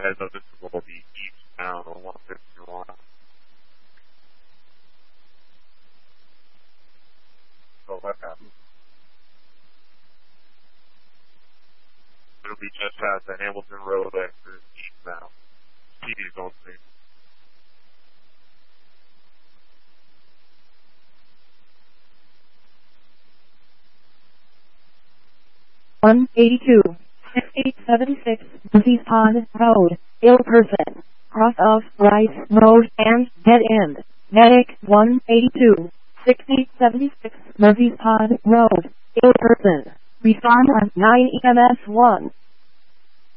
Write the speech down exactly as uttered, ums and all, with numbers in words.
heads up, this will be eastbound on one fifty-one. So what happened? It'll be just past the Hamilton Road exit eastbound. T V's on scene. one eighty-two, sixty seventy-six, Northeast Pond Road, ill person, cross of right road and dead end. Medic one eighty-two, sixty seventy-six, Northeast Pond Road, ill person. Respond on nine E M S one.